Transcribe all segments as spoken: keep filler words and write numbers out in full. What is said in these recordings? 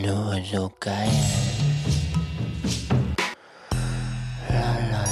Nur so geil. La la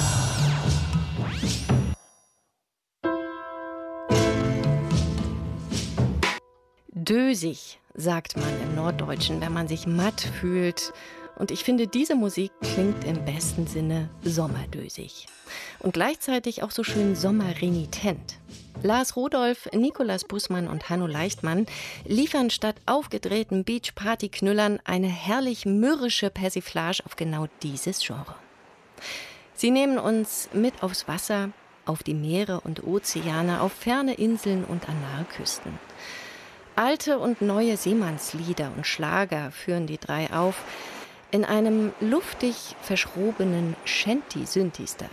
Dösig, sagt man im Norddeutschen, wenn man sich matt fühlt. Und ich finde, diese Musik klingt im besten Sinne sommerdösig. Und gleichzeitig auch so schön sommerrenitent. Lars Rudolph, Nikolaus Bußmann und Hanno Leichtmann liefern statt aufgedrehten Beach-Party-Knüllern eine herrlich mürrische Persiflage auf genau dieses Genre. Sie nehmen uns mit aufs Wasser, auf die Meere und Ozeane, auf ferne Inseln und an nahe Küsten. Alte und neue Seemannslieder und Schlager führen die drei auf in einem luftig verschrobenen Shanty-Synthi-Style.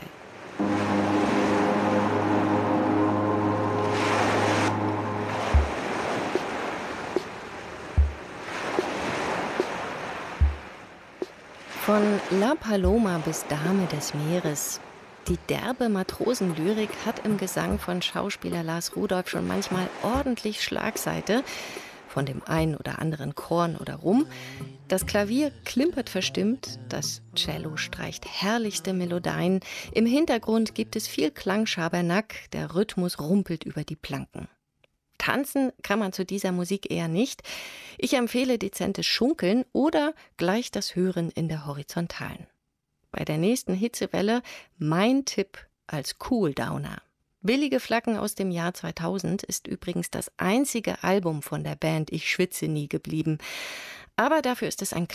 Von La Paloma bis Dame des Meeres. Die derbe Matrosenlyrik hat im Gesang von Schauspieler Lars Rudolph schon manchmal ordentlich Schlagseite, von dem einen oder anderen Korn oder Rum. Das Klavier klimpert verstimmt, das Cello streicht herrlichste Melodien, im Hintergrund gibt es viel Klangschabernack, der Rhythmus rumpelt über die Planken. Tanzen kann man zu dieser Musik eher nicht. Ich empfehle dezentes Schunkeln oder gleich das Hören in der Horizontalen. Bei der nächsten Hitzewelle mein Tipp als Cooldowner. Billige Flaggen aus dem Jahr zweitausend ist übrigens das einzige Album von der Band Ich schwitze nie geblieben. Aber dafür ist es ein